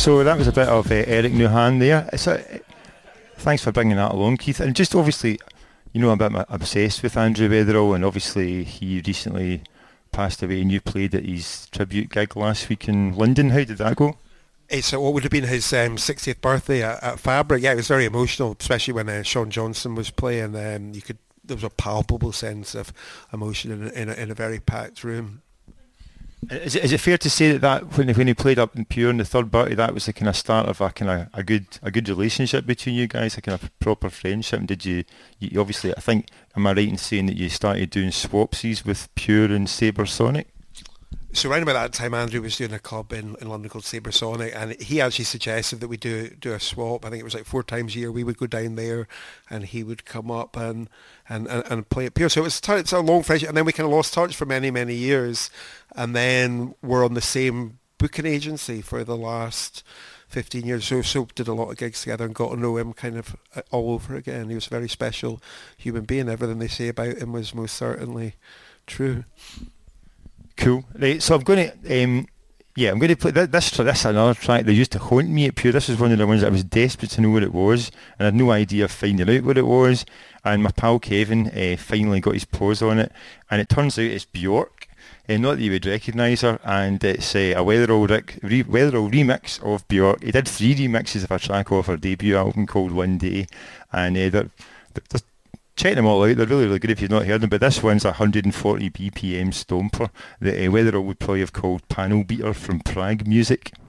So that was a bit of Eric Nuhan there. Thanks for bringing that along, Keith. And just obviously, I'm a bit obsessed with Andrew Weatherall, and obviously he recently passed away, and you played at his tribute gig last week in London. How did that go? So what would have been his 60th birthday at Fabric. Yeah, it was very emotional, especially when Sean Johnson was playing. There was a palpable sense of emotion in a very packed room. Is it fair to say that when he played up in Pure in the third party, that was the kind of start of a good relationship between you guys, a kind of proper friendship? And did you obviously, I think, am I right in saying that you started doing swapsies with Pure and Sabre Sonic? So around about that time, Andrew was doing a club in London called Sabre Sonic, and he actually suggested that we do a swap. I think it was like 4 times a year. We would go down there, and he would come up and play at Pure. So it's a long friendship, and then we kind of lost touch for many, many years, and then we're on the same booking agency for the last 15 years. So did a lot of gigs together and got to know him kind of all over again. He was a very special human being. Everything they say about him was most certainly true. Cool. Right, so I'm going to play this another track that used to haunt me at Pure. This was one of the ones that I was desperate to know what it was, and I had no idea of finding out what it was. And my pal Kevin finally got his paws on it, and it turns out it's Bjork. Not that you would recognise her, and it's a Weatherall remix of Bjork. He did 3 remixes of a track off her debut album called One Day, and they're check them all out. They're really, really good if you've not heard them. But this one's a 140 BPM stomper that Weatherall would probably have called Panel Beater from Prague Music.